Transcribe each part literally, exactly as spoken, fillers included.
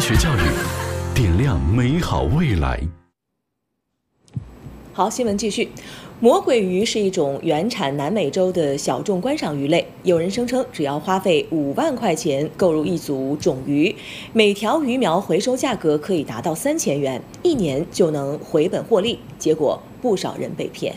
学教育，点亮美好未来。 好，新闻继续。魔鬼鱼是一种原产南美洲的小众观赏鱼类，有人声称只要花费五万块钱购入一组种鱼，每条鱼苗回收价格可以达到三千元，一年就能回本获利。结果不少人被骗。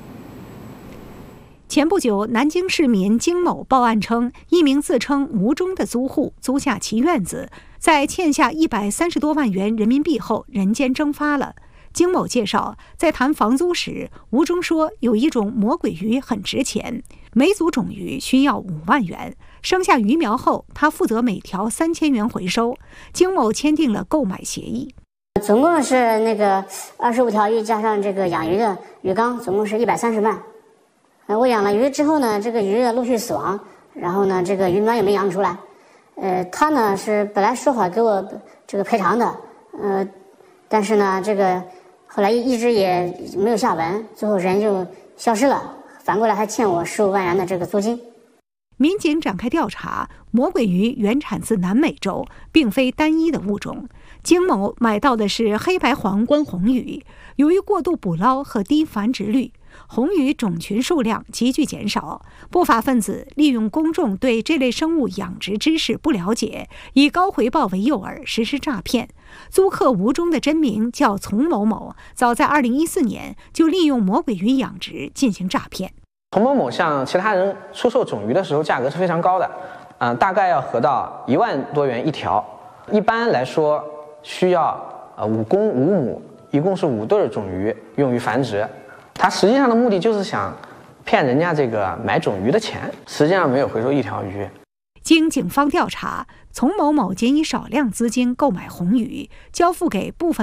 前不久，南京市民金某报案称，一名自称吴忠的租户租下其院子，在欠下一百三十多万元人民币后，人间蒸发了。金某介绍，在谈房租时，吴忠说有一种魔鬼鱼很值钱，每组种鱼需要五万元。生下鱼苗后，他负责每条三千元回收。金某签订了购买协议， 总共是那个二十五条鱼加上这个养鱼的鱼缸，总共是一百三十万。呃，我养了鱼之后呢，这个鱼陆续死亡，然后呢，这个鱼苗也没养出来。呃，他呢是本来说好给我这个赔偿的，呃，但是呢，这个。后来一直也没有下文，最后人就消失了，反过来还欠我十五万元的这个租金。 民警展开调查，魔鬼鱼原产自南美洲，并非单一的物种。金某买到的是黑白皇冠红鱼，由于过度捕捞和低繁殖率，红鱼种群数量急剧减少。不法分子利用公众对这类生物养殖知识不了解，以高回报为诱饵实施诈骗。租客吴忠的真名叫丛某某，早在二零一四年就利用魔鬼鱼养殖进行诈骗。 丛某某向其他人出售种鱼的时候，价格是非常高的，嗯、呃，大概要合到一万多元一条。一般来说，需要呃五公五母，一共是五对种鱼用于繁殖。他实际上的目的就是想骗人家这个买种鱼的钱，实际上没有回收一条鱼。 经警方调查，丛某某仅以少量资金购买红鱼，交付给部分